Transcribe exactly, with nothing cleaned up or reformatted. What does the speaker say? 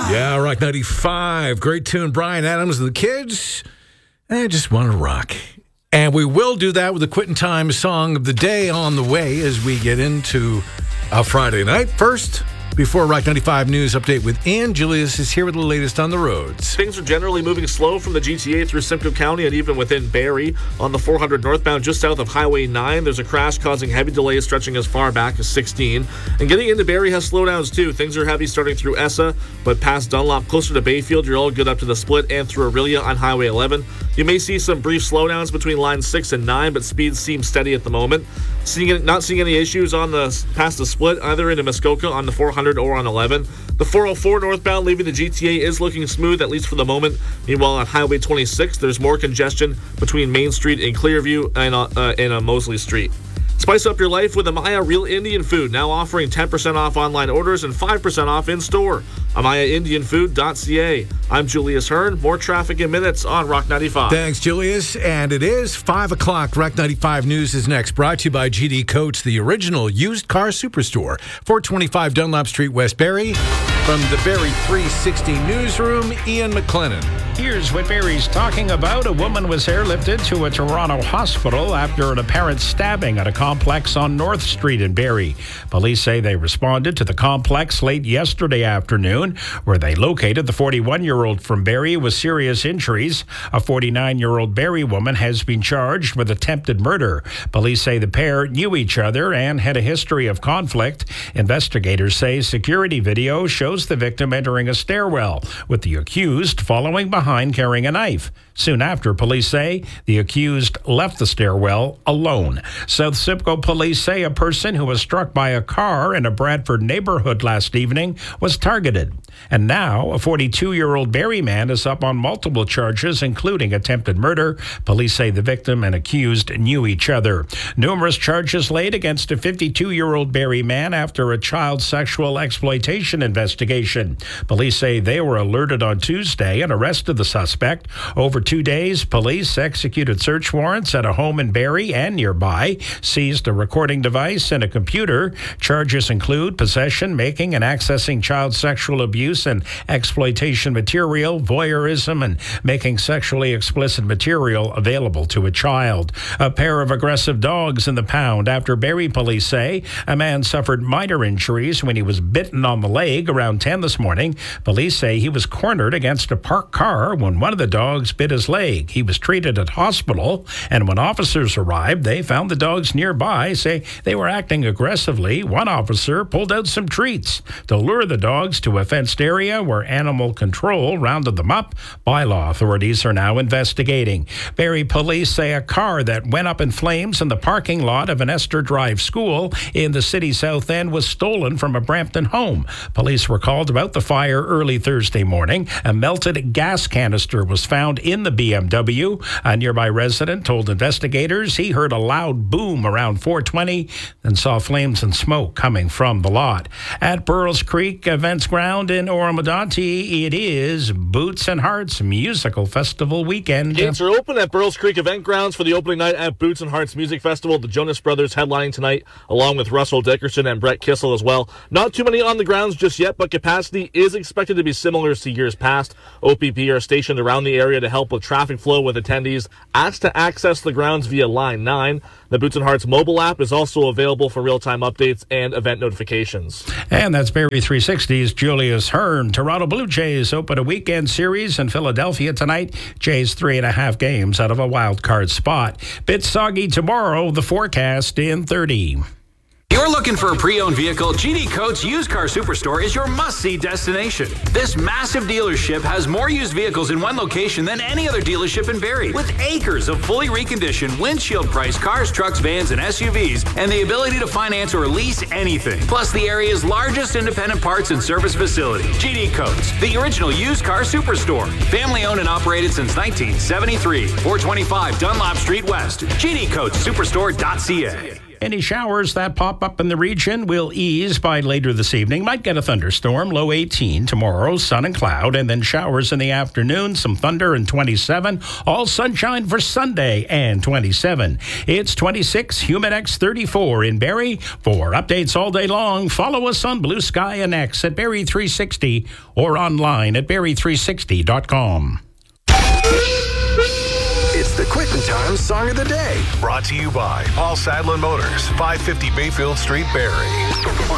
Yeah, Rock ninety-five. Great tune. Bryan Adams and the Kids. I just want to rock. And we will do that with the Quitting Time song of the day on the way as we get into a Friday night. First, before Rock ninety-five News Update with Ian, Julius is here with the latest on the roads. Things are generally moving slow from the G T A through Simcoe County and even within Barrie. On the four hundred northbound just south of Highway nine, there's a crash causing heavy delays stretching as far back as sixteen. And getting into Barrie has slowdowns too. Things are heavy starting through Essa, but past Dunlop closer to Bayfield, you're all good up to the split and through Aurelia on Highway eleven. You may see some brief slowdowns between lines six and nine, but speeds seem steady at the moment. Seeing Not seeing any issues on the past the split, either into Muskoka on the four hundred or on eleven. The four oh four northbound leaving the G T A is looking smooth, at least for the moment. Meanwhile, on Highway twenty-six, there's more congestion between Main Street and Clearview and, uh, uh, and uh, Mosley Street. Spice up your life with Amaya Real Indian Food, now offering ten percent off online orders and five percent off in-store. Amaya Indian Food dot C A. I'm Julius Hearn. More traffic in minutes on Rock ninety-five. Thanks, Julius. And it is five o'clock. Rock ninety-five News is next. Brought to you by G D Coates, the original used car superstore. four twenty-five Dunlop Street, West Barrie. From the Barrie three sixty Newsroom, Ian McLennan. Here's what Barrie's talking about. A woman was airlifted to a Toronto hospital after an apparent stabbing at a complex on North Street in Barrie. Police say they responded to the complex late yesterday afternoon, where they located the forty-one-year-old from Barrie with serious injuries. A forty-nine-year-old Barrie woman has been charged with attempted murder. Police say the pair knew each other and had a history of conflict. Investigators say security video shows the victim entering a stairwell, with the accused following behind carrying a knife. Soon after, police say the accused left the stairwell alone. South Simcoe police say a person who was struck by a car in a Bradford neighborhood last evening was targeted. And now, a forty-two-year-old Barrie man is up on multiple charges, including attempted murder. Police say the victim and accused knew each other. Numerous charges laid against a fifty-two-year-old Barrie man after a child sexual exploitation investigation. Police say they were alerted on Tuesday and arrested the suspect. Over two days, police executed search warrants at a home in Barrie and nearby, seized a recording device and a computer. Charges include possession, making, and accessing child sexual abuse and exploitation material, voyeurism, and making sexually explicit material available to a child. A pair of aggressive dogs in the pound after Barrie police say a man suffered minor injuries when he was bitten on the leg around ten this morning. Police say he was cornered against a parked car when one of the dogs bit his leg. He was treated at hospital, and when officers arrived, they found the dogs nearby. Say they were acting aggressively. One officer pulled out some treats to lure the dogs to a fenced area where animal control rounded them up. Bylaw authorities are now investigating. Barrie police say a car that went up in flames in the parking lot of an Esther Drive school in the city's south end was stolen from a Brampton home. Police were called about the fire early Thursday morning. A melted gas canister was found in the B M W. A nearby resident told investigators he heard a loud boom around four twenty and saw flames and smoke coming from the lot. At Burles Creek Events Ground in Oromodonte, it is Boots and Hearts Musical Festival weekend. Gates are open at Burles Creek Event Grounds for the opening night at Boots and Hearts Music Festival. The Jonas Brothers headlining tonight, along with Russell Dickerson and Brett Kissel as well. Not too many on the grounds just yet, but capacity is expected to be similar to years past. O P P are stationed around the area to help with traffic flow, with attendees asked to access the grounds via Line nine. The Boots and Hearts mobile app is also available for real-time updates and event notifications. And that's Barrie three sixty's Julius Hearn. Toronto Blue Jays open a weekend series in Philadelphia tonight. Jays three and a half games out of a wild card spot. Bit soggy tomorrow, the forecast in thirty. You're looking for a pre-owned vehicle? G D Coates Used Car Superstore is your must-see destination. This massive dealership has more used vehicles in one location than any other dealership in Barrie, with acres of fully reconditioned, windshield-priced cars, trucks, vans, and S U Vs, and the ability to finance or lease anything. Plus the area's largest independent parts and service facility. G D Coates, the original used car superstore. Family-owned and operated since nineteen seventy-three. four twenty-five Dunlop Street West. G D Coates Superstore dot C A. Any showers that pop up in the region will ease by later this evening. Might get a thunderstorm, low eighteen. Tomorrow, sun and cloud, and then showers in the afternoon, some thunder, and twenty-seven. All sunshine for Sunday and twenty-seven. It's twenty-six, Humidex thirty-four in Barrie. For updates all day long, follow us on Blue Sky and X at Barrie three sixty or online at barrie three sixty dot com. It's the Quitting Time Song of the Day. Brought to you by Paul Sadlin Motors, five fifty Bayfield Street, Barrie.